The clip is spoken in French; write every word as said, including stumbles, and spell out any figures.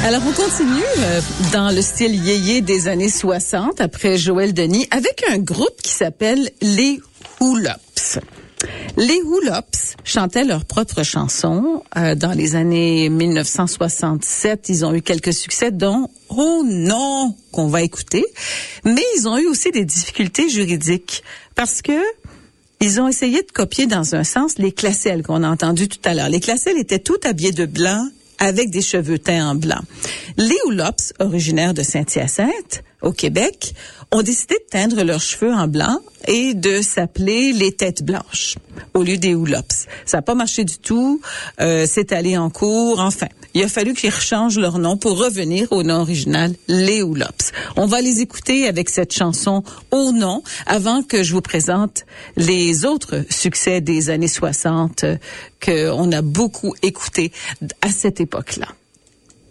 Alors, on continue euh, dans le style yéyé des années soixante, après Joël Denis, avec un groupe qui s'appelle les Hoolops. Les Hoolops chantaient leurs propres chansons. Euh, dans les années mille neuf cent soixante-sept, ils ont eu quelques succès, dont « Oh non » qu'on va écouter. Mais ils ont eu aussi des difficultés juridiques parce que ils ont essayé de copier dans un sens les Classel qu'on a entendu tout à l'heure. Les Classel étaient tous habillés de blanc avec des cheveux teints en blanc. Les Hoolops, originaires de Saint-Hyacinthe, au Québec, ont décidé de teindre leurs cheveux en blanc et de s'appeler les Têtes Blanches au lieu des Hoolops. Ça n'a pas marché du tout, euh, c'est allé en cours, enfin. Il a fallu qu'ils rechangent leur nom pour revenir au nom original, les Hoolops. On va les écouter avec cette chanson « Au nom » avant que je vous présente les autres succès des années soixante qu'on a beaucoup écoutés à cette époque-là.